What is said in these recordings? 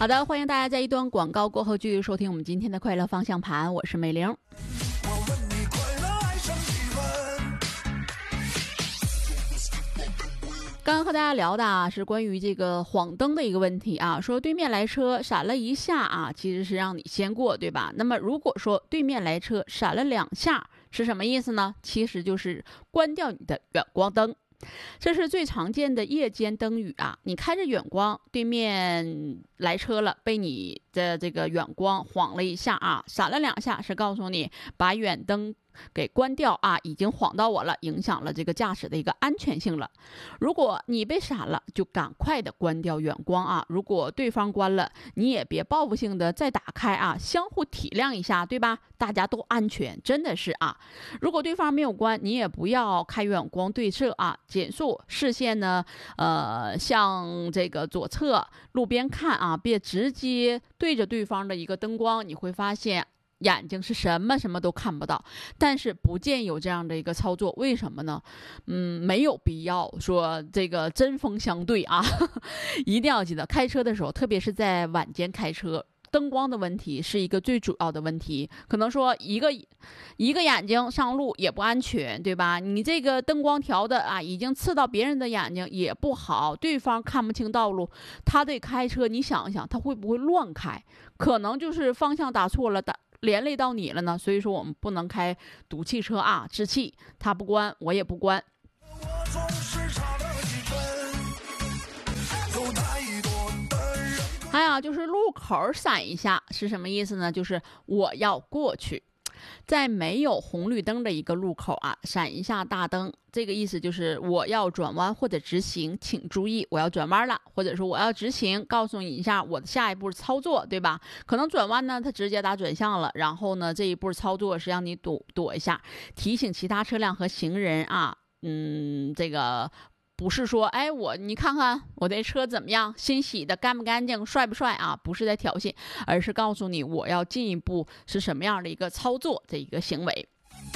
好的，欢迎大家在一段广告过后继续收听我们今天的快乐方向盘，我是美玲。刚刚和大家聊的啊，是关于这个晃灯的一个问题啊，说对面来车闪了一下啊，其实是让你先过，对吧？那么如果说对面来车闪了2下，是什么意思呢？其实就是关掉你的远光灯。这是最常见的夜间灯语啊，你开着远光，对面来车了，被你的这个远光晃了一下啊，闪了2下，是告诉你把远灯给关掉啊，已经晃到我了，影响了这个驾驶的一个安全性了。如果你被闪了，就赶快的关掉远光啊。如果对方关了，你也别报复性的再打开啊，相互体谅一下，对吧？大家都安全，真的是啊。如果对方没有关，你也不要开远光对射啊，减速视线呢，向这个左侧路边看啊，别直接对着对方的一个灯光，你会发现眼睛是什么都看不到，但是不建议有这样的一个操作，为什么呢？没有必要说这个针锋相对啊，一定要记得开车的时候，特别是在晚间开车，灯光的问题是一个最主要的问题。可能说一个眼睛上路也不安全，对吧？你这个灯光调的啊，已经刺到别人的眼睛也不好，对方看不清道路，他得开车，你想一想，他会不会乱开？可能就是方向打错了，连累到你了呢。所以说我们不能开赌气车啊，置气，他不关我也不关。还有就是路口闪一下是什么意思呢？就是我要过去，在没有红绿灯的一个路口啊，闪一下大灯，这个意思就是我要转弯或者直行，请注意我要转弯了，或者说我要直行，告诉你一下我的下一步操作，对吧？可能转弯呢，它直接打转向了，然后呢，这一步操作是让你躲一下，提醒其他车辆和行人啊，这个。不是说，哎，你看看我这车怎么样，新洗的干不干净，帅不帅啊？不是在挑衅，而是告诉你我要进一步是什么样的一个操作这一个行为。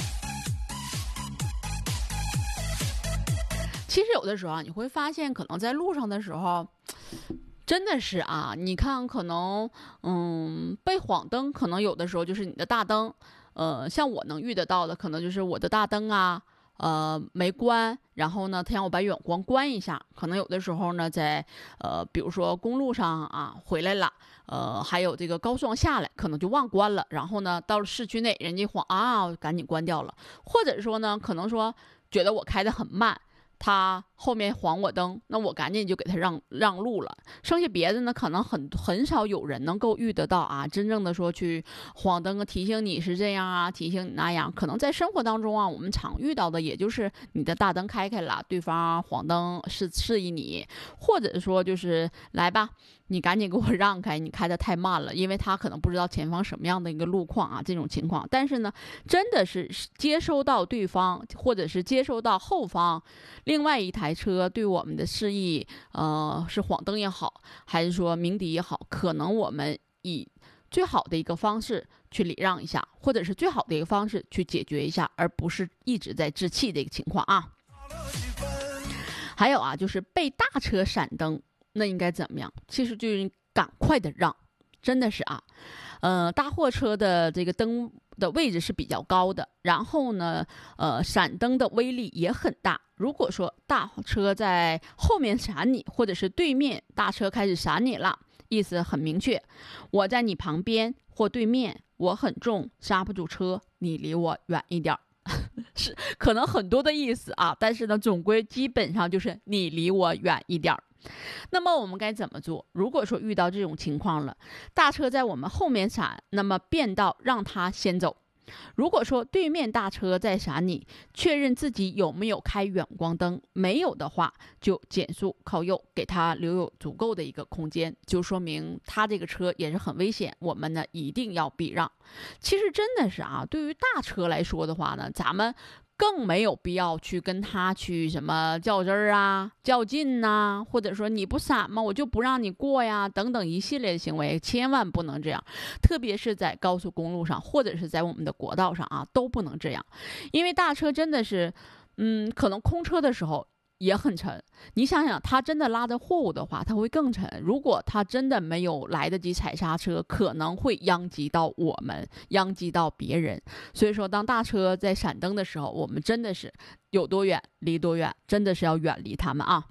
其实有的时候啊，你会发现可能在路上的时候，真的是啊，你看可能被晃灯，可能有的时候就是你的大灯，像我能遇得到的，可能就是我的大灯啊。没关，然后呢，他让我把远光关一下。可能有的时候呢，在比如说公路上啊回来了，还有这个高速上下来，可能就忘关了。然后呢，到了市区内，人家晃啊，赶紧关掉了。或者说呢，可能说觉得我开得很慢，他后面晃我灯，那我赶紧就给他让路了。剩下别的呢，可能很少有人能够遇得到啊，真正的说去晃灯提醒你是这样啊，提醒你那样。可能在生活当中啊，我们常遇到的也就是你的大灯开了，对方晃灯示意你，或者说就是来吧，你赶紧给我让开，你开得太慢了，因为他可能不知道前方什么样的一个路况啊，这种情况。但是呢，真的是接收到对方或者是接收到后方另外一台车对我们的示意，是晃灯也好，还是说鸣笛也好，可能我们以最好的一个方式去礼让一下，或者是最好的一个方式去解决一下，而不是一直在置气的一个情况啊。还有啊，就是被大车闪灯，那应该怎么样？其实就是赶快的让，真的是啊，大货车的这个灯的位置是比较高的，然后呢，闪灯的威力也很大。如果说大车在后面闪你，或者是对面大车开始闪你了，意思很明确，我在你旁边或对面，我很重，刹不住车，你离我远一点。是可能很多的意思啊，但是呢，总归基本上就是你离我远一点。那么我们该怎么做？如果说遇到这种情况了，大车在我们后面闪，那么变道让他先走。如果说对面大车在闪你，确认自己有没有开远光灯，没有的话就减速靠右，给他留有足够的一个空间，就说明他这个车也是很危险，我们呢一定要避让。其实真的是啊，对于大车来说的话呢，咱们更没有必要去跟他去什么较真儿啊、较劲呐，或者说你不闪吗？我就不让你过呀，等等一系列的行为，千万不能这样。特别是在高速公路上，或者是在我们的国道上啊，都不能这样。因为大车真的是，可能空车的时候， 也很沉。你想想，他真的拉着货物的话，他会更沉。如果他真的没有来得及踩刹车，可能会殃及到我们，殃及到别人。所以说，当大车在闪灯的时候，我们真的是有多远离多远，真的是要远离他们啊。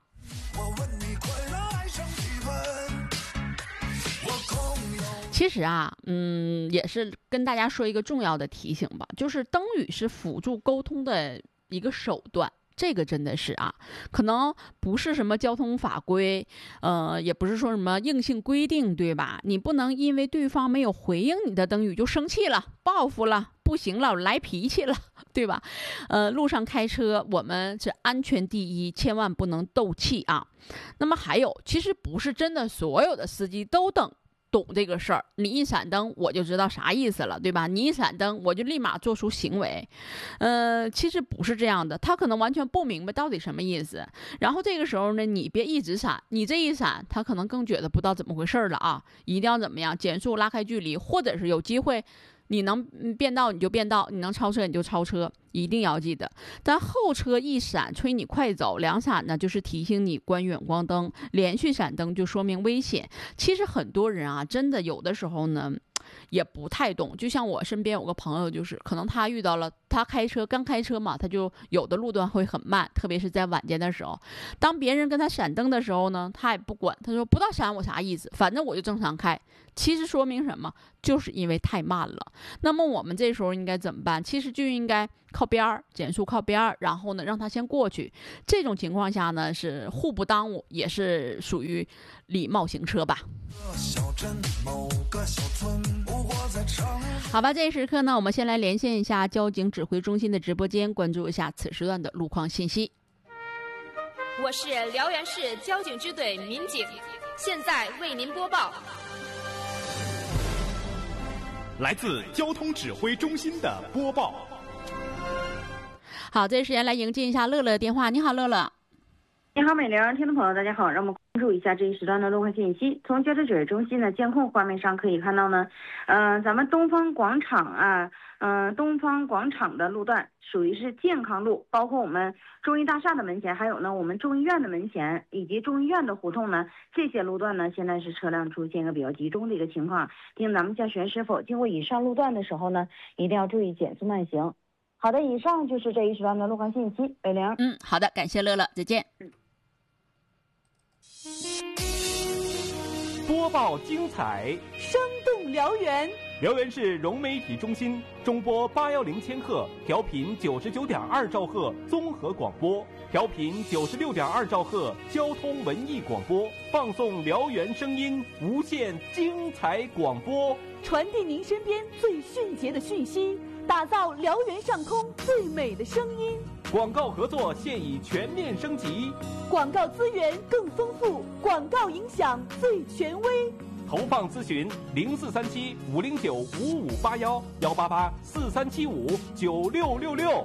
其实啊，也是跟大家说一个重要的提醒吧，就是灯语是辅助沟通的一个手段。这个真的是啊，可能不是什么交通法规，也不是说什么硬性规定，对吧？你不能因为对方没有回应你的灯语就生气了、报复了、不行了、来脾气了，对吧？路上开车我们是安全第一，千万不能斗气啊。那么还有，其实不是真的所有的司机都懂这个事儿，你一闪灯我就知道啥意思了，对吧？你一闪灯我就立马做出行为，其实不是这样的，他可能完全不明白到底什么意思。然后这个时候呢，你别一直闪，你这一闪，他可能更觉得不知道怎么回事了啊！一定要怎么样，减速拉开距离，或者是有机会。你能变道你就变道，你能超车你就超车，一定要记得。但后车一闪催你快走，两闪呢就是提醒你关远光灯，连续闪灯就说明危险。其实很多人啊，真的有的时候呢也不太懂。就像我身边有个朋友，就是可能他遇到了，他刚开车嘛，他就有的路段会很慢，特别是在晚间的时候，当别人跟他闪灯的时候呢，他也不管，他说不知道闪我啥意思，反正我就正常开。其实说明什么？就是因为太慢了。那么我们这时候应该怎么办？其实就应该靠边儿，减速靠边儿，然后呢让他先过去。这种情况下呢是互不耽误，也是属于礼貌行车吧。好吧，这一时刻呢，我们先来连线一下交警指挥中心的直播间，关注一下此时段的路况信息。 我是辽源市交警支队民警，现在为您播报。 来自交通指挥中心的播报。 好，这时间来迎接一下乐乐的电话。你好，乐乐。 你好，美玲，听众朋友，大家好，让我们关注一下这一时段的路况信息。从交通指挥中心的监控画面上可以看到呢，咱们东方广场的路段属于是健康路，包括我们中医大厦的门前，还有呢我们中医院的门前以及中医院的胡同呢，这些路段呢现在是车辆出现一个比较集中的一个情况。提醒咱们驾驶员是否经过以上路段的时候呢，一定要注意减速慢行。好的，以上就是这一时段的路况信息。美玲， 好的，感谢乐乐，再见。 播报精彩， 生动辽源。 辽源市融媒体中心中波810千赫，调频99.2兆赫综合广播，调频96.2兆赫交通文艺广播，放送辽源声音，无限精彩广播， 传递您身边最迅捷的讯息，打造辽源上空最美的声音。 广告合作现已全面升级， 广告资源更丰富，广告影响最权威。 投放咨询0437-509-5581，188-4375-9666。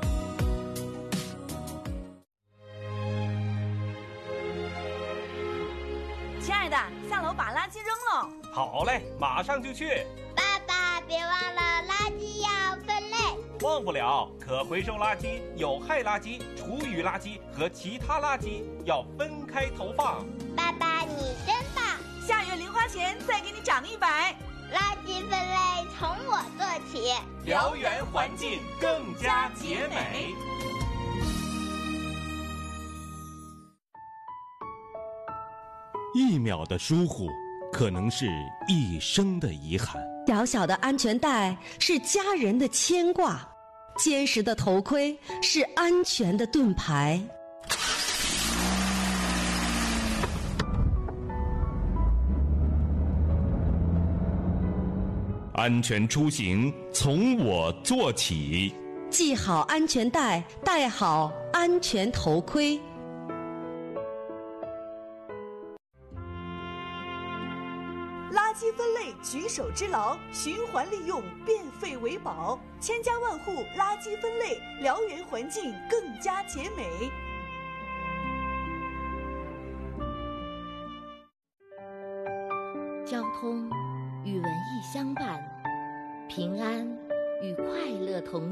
亲爱的，下楼把垃圾扔了。 好嘞，马上就去。 爸爸，别忘了垃圾要分类。 忘不了，可回收垃圾、有害垃圾、厨余垃圾和其他垃圾要分开投放。 爸爸，你真棒！ 下月零花钱再给你涨100。 垃圾分类从我做起， 辽源环境更加洁美。 1秒的疏忽，可能是一生的遗憾。 小小的安全带是家人的牵挂，坚实的头盔是安全的盾牌。 安全出行从我做起， 系好安全带，戴好安全头盔。 垃圾分类举手之劳，循环利用，变废为宝，千家万户垃圾分类，辽源环境更加洁美。 交通与文艺相伴，平安与快乐同